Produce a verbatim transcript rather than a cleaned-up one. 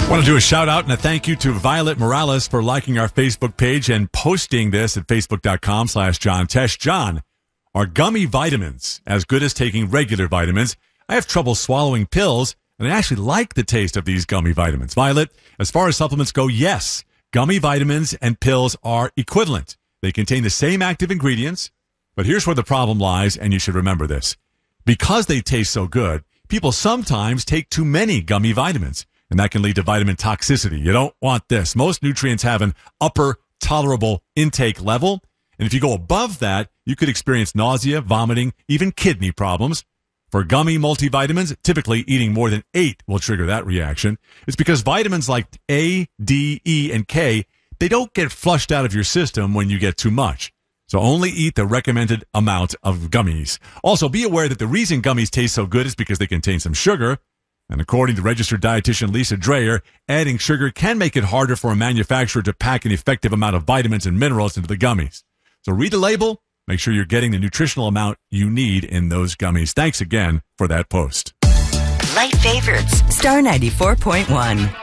Want to do a shout out and a thank you to Violet Morales for liking our Facebook page and posting this at facebook.com slash John Tesh. John, are gummy vitamins as good as taking regular vitamins? I have trouble swallowing pills, and I actually like the taste of these gummy vitamins. Violet, as far as supplements go, yes, gummy vitamins and pills are equivalent. They contain the same active ingredients, but here's where the problem lies, and you should remember this. Because they taste so good, people sometimes take too many gummy vitamins, and that can lead to vitamin toxicity. You don't want this. Most nutrients have an upper tolerable intake level, and if you go above that, you could experience nausea, vomiting, even kidney problems. For gummy multivitamins, typically eating more than eight will trigger that reaction. It's because vitamins like A, D, E, and K, they don't get flushed out of your system when you get too much. So only eat the recommended amount of gummies. Also, be aware that the reason gummies taste so good is because they contain some sugar. And according to registered dietitian Lisa Dreyer, adding sugar can make it harder for a manufacturer to pack an effective amount of vitamins and minerals into the gummies. So read the label. Make sure you're getting the nutritional amount you need in those gummies. Thanks again for that post. Light favorites. Star ninety-four point one.